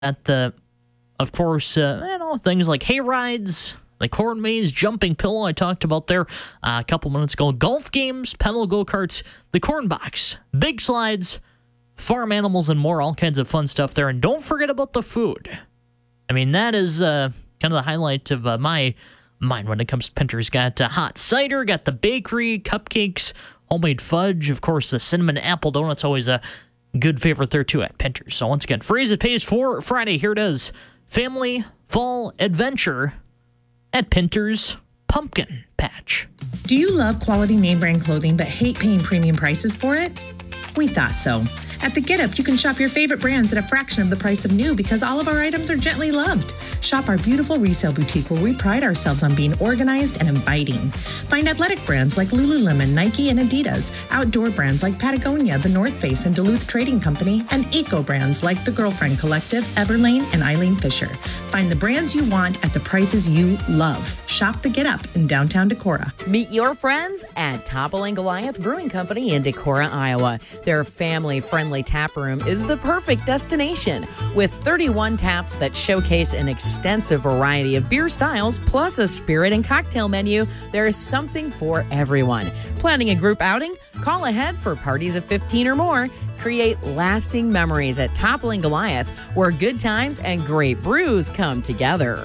at the, of course, things like hay rides, the corn maze, jumping pillow I talked about there a couple minutes ago, golf games, pedal go-karts, the corn box, big slides, farm animals, and more, all kinds of fun stuff there. And don't forget about the food. I mean, that is kind of the highlight of my mind when it comes to Pinter's. Got hot cider, got the bakery, cupcakes, homemade fudge, of course, the cinnamon apple donut's always a good favorite there, too, at Pinter's. So once again, Phrase It Pays for Friday. Here it is. Family Fall Adventure at Pinter's Pumpkin Patch. Do you love quality name brand clothing but hate paying premium prices for it? We thought so. At The Get Up, you can shop your favorite brands at a fraction of the price of new because all of our items are gently loved. Shop our beautiful resale boutique where we pride ourselves on being organized and inviting. Find athletic brands like Lululemon, Nike, and Adidas, outdoor brands like Patagonia, The North Face, and Duluth Trading Company, and eco brands like The Girlfriend Collective, Everlane, and Eileen Fisher. Find the brands you want at the prices you love. Shop The Get Up in downtown Decorah. Meet your friends at Toppling Goliath Brewing Company in Decorah, Iowa. Their family-friendly tap room is the perfect destination. With 31 taps that showcase an extensive variety of beer styles, plus a spirit and cocktail menu, there is something for everyone. Planning a group outing? Call ahead for parties of 15 or more. Create lasting memories at Toppling Goliath, where good times and great brews come together.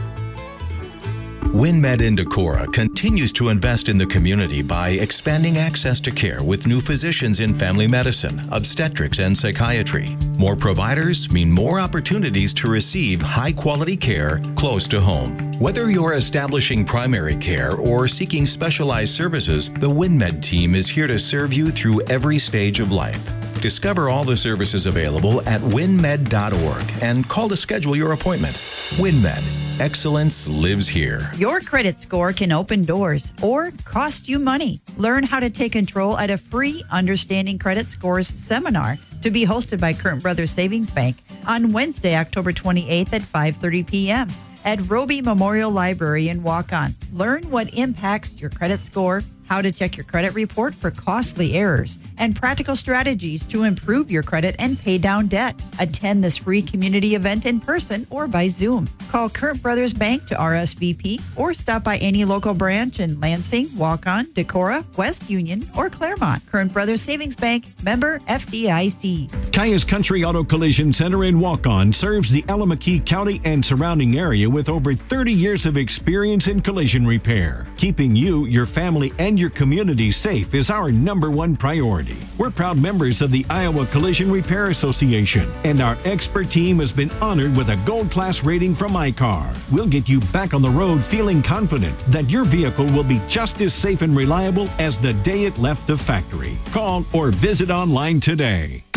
WinMed in Decorah continues to invest in the community by expanding access to care with new physicians in family medicine, obstetrics, and psychiatry. More providers mean more opportunities to receive high-quality care close to home. Whether you're establishing primary care or seeking specialized services, the WinMed team is here to serve you through every stage of life. Discover all the services available at winmed.org and call to schedule your appointment. WinMed. Excellence lives here. Your credit score can open doors or cost you money. Learn how to take control at a free Understanding Credit Scores seminar to be hosted by Current Brothers Savings Bank on Wednesday, October 28th at 5:30 p.m. at Roby Memorial Library in Waukon. Learn what impacts your credit score, how to check your credit report for costly errors, and practical strategies to improve your credit and pay down debt. Attend this free community event in person or by Zoom. Call Current Brothers Bank to RSVP or stop by any local branch in Lansing, Waukon, Decorah, West Union, or Claremont. Current Brothers Savings Bank, member FDIC. Kaya's Country Auto Collision Center in Waukon serves the Allamakee County and surrounding area with over 30 years of experience in collision repair. Keeping you, your family, and your community safe is our #1 priority. We're proud members of the Iowa Collision Repair Association, and our expert team has been honored with a gold class rating from iCar. We'll get you back on the road feeling confident that your vehicle will be just as safe and reliable as the day it left the factory. Call or visit online today.